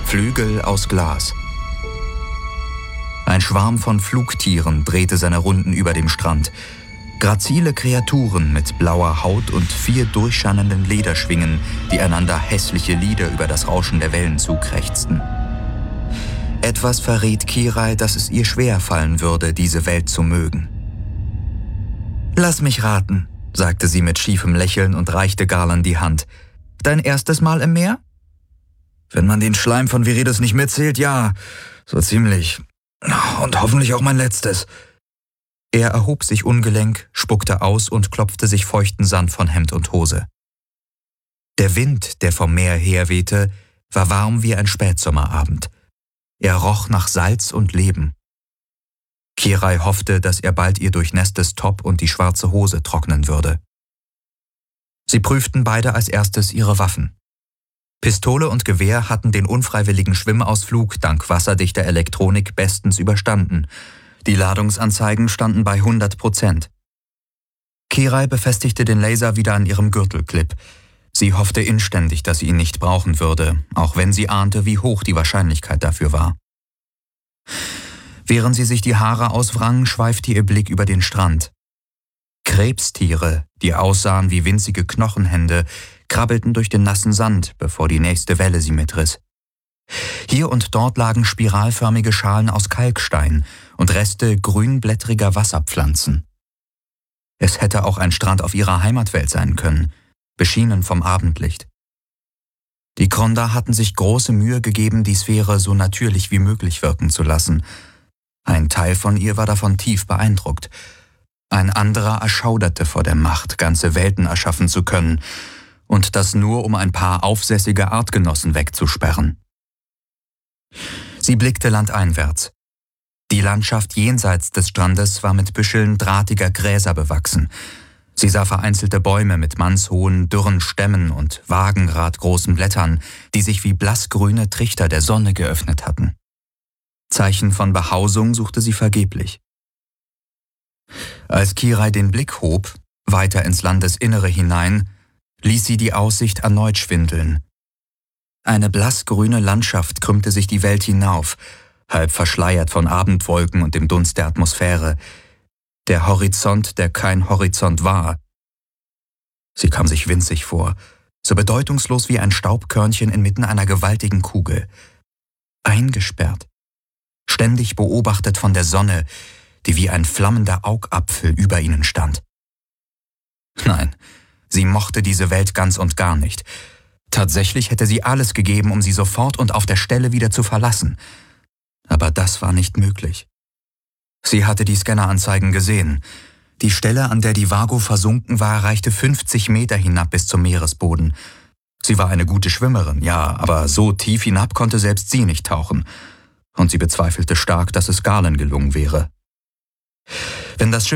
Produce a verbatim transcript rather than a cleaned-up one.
Flügel aus Glas. Ein Schwarm von Flugtieren drehte seine Runden über dem Strand. Grazile Kreaturen mit blauer Haut und vier durchscheinenden Lederschwingen, die einander hässliche Lieder über das Rauschen der Wellen zukrächzten. Etwas verriet Kirai, dass es ihr schwer fallen würde, diese Welt zu mögen. »Lass mich raten«, sagte sie mit schiefem Lächeln und reichte Garland die Hand. »Dein erstes Mal im Meer?« »Wenn man den Schleim von Viridis nicht mitzählt, ja, so ziemlich. Und hoffentlich auch mein letztes.« Er erhob sich ungelenk, spuckte aus und klopfte sich feuchten Sand von Hemd und Hose. Der Wind, der vom Meer herwehte, war warm wie ein Spätsommerabend. Er roch nach Salz und Leben. Kirai hoffte, dass er bald ihr durchnässtes Top und die schwarze Hose trocknen würde. Sie prüften beide als erstes ihre Waffen. Pistole und Gewehr hatten den unfreiwilligen Schwimmausflug dank wasserdichter Elektronik bestens überstanden. Die Ladungsanzeigen standen bei hundert Prozent. Kirai befestigte den Laser wieder an ihrem Gürtelclip. Sie hoffte inständig, dass sie ihn nicht brauchen würde, auch wenn sie ahnte, wie hoch die Wahrscheinlichkeit dafür war. Während sie sich die Haare auswrang, schweifte ihr Blick über den Strand. Krebstiere, die aussahen wie winzige Knochenhände, krabbelten durch den nassen Sand, bevor die nächste Welle sie mitriss. Hier und dort lagen spiralförmige Schalen aus Kalkstein und Reste grünblättriger Wasserpflanzen. Es hätte auch ein Strand auf ihrer Heimatwelt sein können, beschienen vom Abendlicht. Die Kronda hatten sich große Mühe gegeben, die Sphäre so natürlich wie möglich wirken zu lassen. Ein Teil von ihr war davon tief beeindruckt. Ein anderer erschauderte vor der Macht, ganze Welten erschaffen zu können, und das nur, um ein paar aufsässige Artgenossen wegzusperren. Sie blickte landeinwärts. Die Landschaft jenseits des Strandes war mit Büscheln drahtiger Gräser bewachsen. Sie sah vereinzelte Bäume mit mannshohen, dürren Stämmen und wagenradgroßen Blättern, die sich wie blassgrüne Trichter der Sonne geöffnet hatten. Zeichen von Behausung suchte sie vergeblich. Als Kirai den Blick hob, weiter ins Landesinnere hinein, ließ sie die Aussicht erneut schwindeln. Eine blassgrüne Landschaft krümmte sich die Welt hinauf, halb verschleiert von Abendwolken und dem Dunst der Atmosphäre. Der Horizont, der kein Horizont war. Sie kam sich winzig vor, so bedeutungslos wie ein Staubkörnchen inmitten einer gewaltigen Kugel. Eingesperrt, ständig beobachtet von der Sonne, die wie ein flammender Augapfel über ihnen stand. Nein, sie mochte diese Welt ganz und gar nicht. Tatsächlich hätte sie alles gegeben, um sie sofort und auf der Stelle wieder zu verlassen. Aber das war nicht möglich. Sie hatte die Scanneranzeigen gesehen. Die Stelle, an der die Vago versunken war, reichte fünfzig Meter hinab bis zum Meeresboden. Sie war eine gute Schwimmerin, ja, aber so tief hinab konnte selbst sie nicht tauchen. Und sie bezweifelte stark, dass es Garland gelungen wäre. Wenn das Schiff